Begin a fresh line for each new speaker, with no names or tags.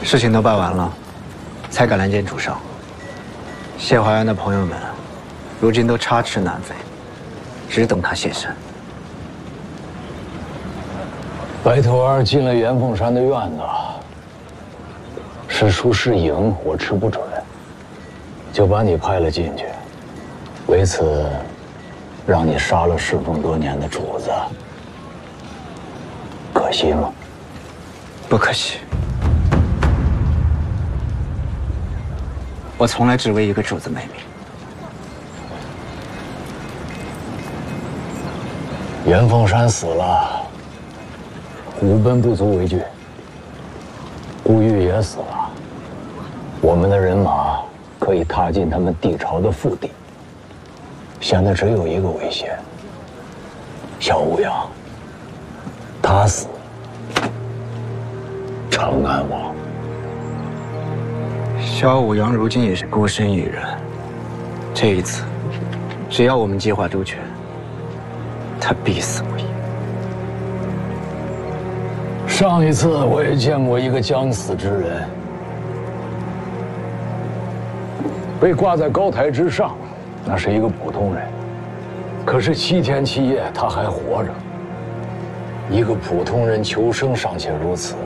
事情都办完了，才敢拦截主上。谢淮安的朋友们，如今都插翅难飞，只等他现身。
白头儿进了袁凤山的院子，是输是赢我吃不准，就把你派了进去，为此让你杀了侍奉多年的主子，可惜吗？
不可惜。我从来只为一个主子卖命。
袁凤山死了，虎贲不足为惧。顾玉也死了，我们的人马可以踏进他们帝朝的腹地。现在只有一个危险，小五阳，他死，长安亡。
萧武阳如今也是孤身一人，这一次，只要我们计划周全，他必死无疑。
上一次我也见过一个将死之人，被挂在高台之上，那是一个普通人，可是7天7夜他还活着。一个普通人求生尚且如此，